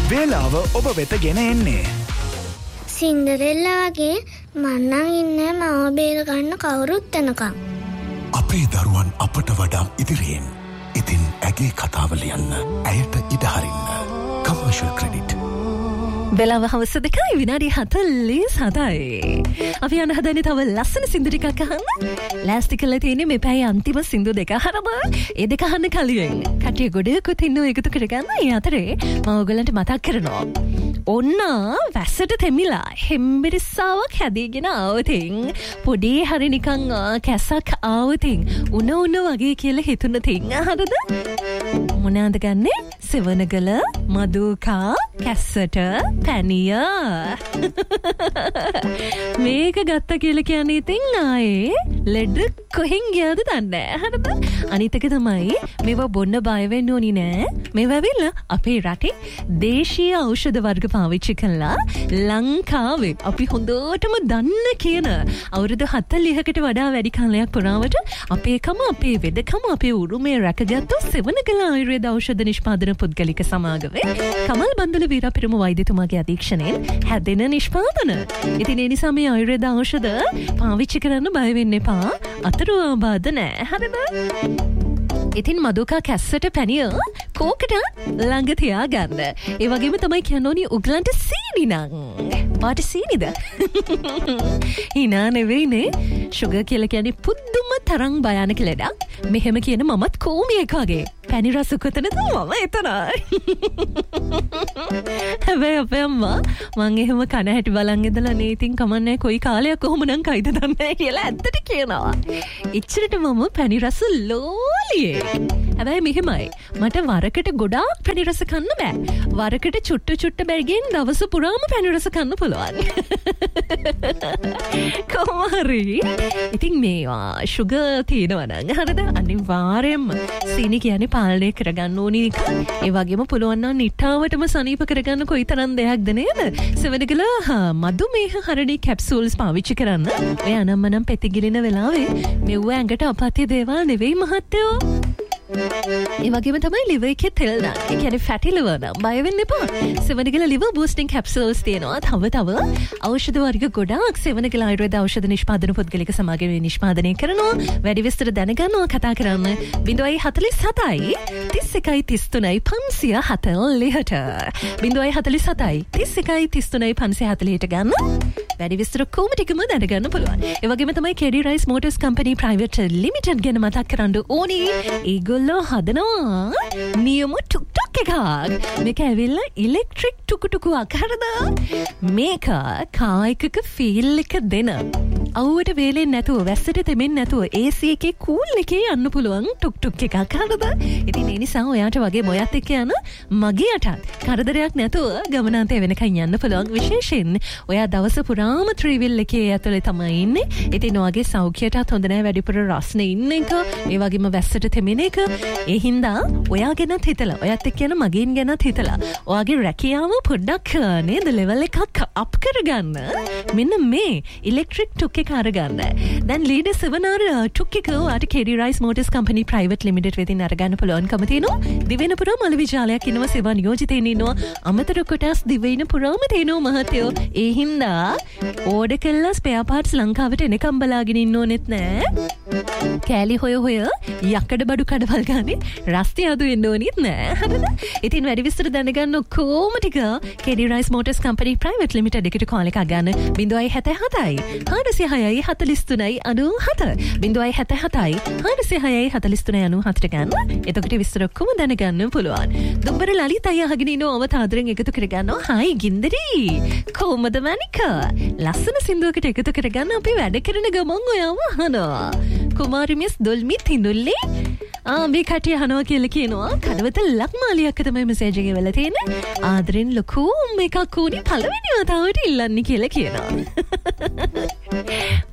වේලාව ඔබ වෙත ගෙන එන්නේ සින්ඩරෙල්ලා වගේ මන්නම් ඉන්නේ මාව බේර ගන්න කවුරුත් එනකම්. අපේ දරුවන් අපට වඩා ඉදිරියෙන්. ඉතින් ඇගේ කතාව ලියන්න, ඇයට ඉඩ හරින්න. Commercial credit. වෙලාව හවස 2 විනාඩි 47යි. අපි යන හදන්නේ තව ලස්සන සින්දු ටිකක් අහන්න. ලෑස්ති කරලා තියෙන්නේ මේ පැය අන්තිම සින්දු දෙක අහනම. ඒ දෙක අහන්න කලින් කටිය ගොඩකුත් ඉන්නව එකතු කරගන්න. ඒ අතරේ මම ඔයගලන්ට මතක් කරනවා. ඔන්න වැස්සට තෙමිලා හෙම්බිරිස්සාවක් හැදීගෙන ආවතින් පොඩි හරි නිකන් කැස්සක් ආවතින් උන වගේ කියලා හිතුන තින් හරිද? මොනවාද ගන්නේ? සෙවණගල, මදුකා, කැස්සට, පැනිය. මේක ගත්ත කියලා කියන්නේ ඉතින් ආයේ ලෙඩ කොහෙන් ගියාද දන්නේ නැහැ. හරිද? අනිත් එක තමයි මේවා බොන්න බය වෙන්න ඕනි නෑ. මේවා ඇවිල්ලා අපේ රටේ දේශීය ඖෂධ වර්ග පාවිච්චි කළා ලංකාවේ අපි හොඳටම දන්න කියන අවුරුදු 40කට වඩා වැඩි කාලයක් පුරාවට අපේකම අපේ වෙදකම අපේ උරුමය රැකගත්තු සෙවණගල ආයුර්වේද ඖෂධ නිෂ්පාදන පුද්ගලික සමාගමේ කමල් බන්දුල වීරපිරම වෛද්‍යතුමාගේ අධීක්ෂණයෙන් හැදෙන නිෂ්පාදන. ඉතින් ඒ නිසා මේ ආයුර්වේද ඖෂධ පාවිච්චි කරන්න බය වෙන්න එපා. අතරු ආබාධ නෑ. හරිද? ඉතින් මදුකා කැස්සට පැනිය කෝකට ළඟ තියාගන්න. ඒ වගේම තමයි කියන්න ඕනි උගලන්ට සීනි නං. පාට සීනිද? හිනා නෙවෙයිනේ. සුගර් කියලා කියන්නේ පුදුම තරම් භයානක ලෙඩක්. මෙහෙම කියන මමත් කෝමියෙක් වගේ. පැණි රස කොතනද? මම එතනයි. හැබැයි අපේ අම්මා මං එහෙම කන හැටි බලන් ඉඳලා නේ ඉතින් කමන්නේ කොයි කාලයක් කොහොම නම් කයිද දන්නේ කියලා ඇත්තට කියනවා. ඉච්චරට මම පැණි රස ලෝලියේ. හැබැයි මෙහෙමයි. මට වරකට ගොඩාක් පැණි රස කන්න බෑ. වරකට චුට්ට බැගින් දවස පුරාම පැණි රස කන්න පුළුවන්. කොහොම හරි. ඉතින් මේවා සුගර් තියෙනවා නම් හරිද? අනිවාර්යයෙන්ම සීනි කියන්නේ පාලනය කරගන්න ඕනි එක. ඒ වගේම පුළුවන් නම් නිට්ටාවටම සනීප කරගන්න කොයිතරම් දෙයක්ද නේද? සෙවණගල මදුමේහ හරණී කැප්සූල්ස් පාවිච්චි කරන්න. ඔය අනම්මනම් පෙතිගිලින වෙලාවේ මෙව්ව ඇඟට අපත්‍ය දේවල් නෙවෙයි මහත්තයෝ. ඒ වගේම තමයි liver එකේ තෙල් දාන්න. ඒ කියන්නේ fatty liver නම් බය වෙන්න එපා. සෙවණගල liver boosting capsules තියෙනවා. තව ඖෂධ වර්ග ගොඩාක් සෙවණගල ආයුර්වේද ଔෂධ නිෂ්පාදන පුද්ගලික සමාගමේ නිෂ්පාදනය කරනවා. වැඩි විස්තර දැනගන්නවා කතා කරන්න 047යි 31යි 33යි 540ට 047යි 31යි 33යි 540ට ගන්න. වැඩි විස්තර කොහොමදකම දැනගන්න පුළුවන්. ඒ වගේම තමයි KD Rice Motors Company Private Limited ගැන මතක් කරන්න ඕනේ. ඒගොල්ලෝ හදනවා නියම ටුක්ටක් එකක්. මේක ඇවිල්ලා ඉලෙක්ට්‍රික් ටුකුටුකුවක් හරිද? මේක කායිකක ෆීල් එක දෙන. අවුවට වේලෙන්නේ නැතුව වැස්සට තෙමෙන්නේ නැතුව AC එකේ කූල් එකේ යන්න පුළුවන් ටුක්ටුක් එකක් හරිද? ඉතින් ඒ නිසා ඔයාට වගේ මොයත් එක්ක යන මගියටත් කරදරයක් නැතුව ගමනාන්තය වෙනකන් යන්න පුළුවන්. විශේෂයෙන් ඔයා දවස පුරාම ත්‍රිවිල් එකේ ඇතුලේ තමයි ඉන්නේ. ඉතින් ඔයාගේ සෞඛ්‍යයටත් හොඳ නැහැ වැඩිපුර රස්නේ ඉන්න එක. ඒ වගේම වැස්සට තෙමෙන එක. ඒ හින්දා ඔයා ගැනත් හිතලා ඔයත් එක්ක යන මගින් ගැනත් හිතලා ඔයාගේ රැකියාව පොඩ්ඩක් නේද ලෙවල් එකක් අප් කරගන්න. මෙන්න මේ ඉලෙක්ට්‍රික් ටුක් එක අරගන්න. දැන් ලීඩර් 7R ටුක් එක ඔයාට KD Rice Motors Company Private Limited වෙතින් අරගන්න පුළුවන්කම තියෙනවා. දිවෙන පුරාම අලවිජාලයක් ඉන්නවා සේවා නියෝජිතයින් ඉන්නවා. අමතර කොටස් දිවෙන පුරාම තියෙනවා මහත්තයෝ. ඒ හින්දා ඕඩර් කළා ස්පෙයා පාර්ට්ස් ලංකාවට එනකම් බලාගෙන ඉන්න ඕනෙත් නෑ. කෑලි හොය යකඩ බඩු කඩවල් ගානේ රස්ති අදු වෙන්න ඕනෙත් නෑ. හරිද? ඉතින් වැඩි විස්තර දැනගන්න කොහොම ටික KD Rice Motors Company Private Limited එකට කෝල් එකක් ගන්න 077යි 406යි 43යි 97 077යි 406යි 43යි 97 ගන්න. එතකොට විස්තර කොහොම දැනගන්න පුළුවන්. දුම්බර ලලිත අය අහගෙන ඉන්නවම තාදරෙන් එකතු කරගන්නවා. හායි ගින්දරි කොහොමද මනික? ලස්සන සින්දුවකට එකතු කරගන්න අපි වැඩ කරන ගමන් ඔයාව අහනවා. කුමාරි මිස් දොල්මි තිනුල්ලේ මේ කටිය අහනවා කියලා කියනවා. කඩවත ලක්මාලියක් තමයි මෙසේජ් එකේ වෙලා තියෙන්නේ. ආදරෙන් ලොකු එකක් උනේ පළවෙනි වතාවට ඉල්ලන්නේ කියලා කියනවා.